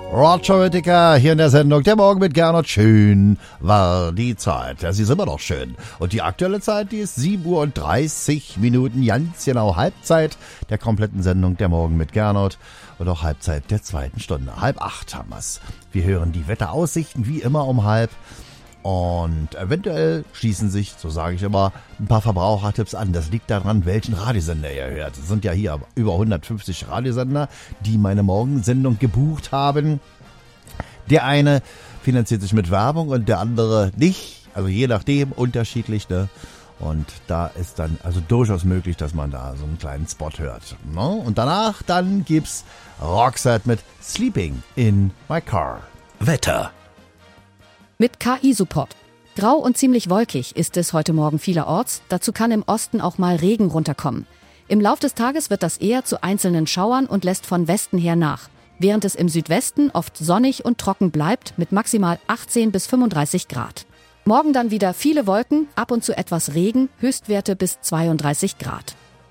Roger Whittaker hier in der Sendung Der Morgen mit Gernot. Schön war die Zeit. Ja, sie ist immer noch schön. Und die aktuelle Zeit, die ist 7:30 ganz genau Halbzeit der kompletten Sendung Der Morgen mit Gernot. Und auch Halbzeit der zweiten Stunde. 7:30 haben wir's. Wir hören die Wetteraussichten wie immer um 7:30. Und eventuell schließen sich, so sage ich immer, ein paar Verbrauchertipps an. Das liegt daran, welchen Radiosender ihr hört. Es sind ja hier über 150 Radiosender, die meine Morgensendung gebucht haben. Der eine finanziert sich mit Werbung und der andere nicht. Also je nachdem, unterschiedlich, ne? Und da ist dann also durchaus möglich, dass man da so einen kleinen Spot hört. Ne? Und danach dann gibt's Roxette mit Sleeping in My Car. Wetter. Mit KI-Support. Grau und ziemlich wolkig ist es heute Morgen vielerorts. Dazu kann im Osten auch mal Regen runterkommen. Im Lauf des Tages wird das eher zu einzelnen Schauern und lässt von Westen her nach. Während es im Südwesten oft sonnig und trocken bleibt mit maximal 18 bis 35 Grad. Morgen dann wieder viele Wolken, ab und zu etwas Regen, Höchstwerte bis 32 Grad.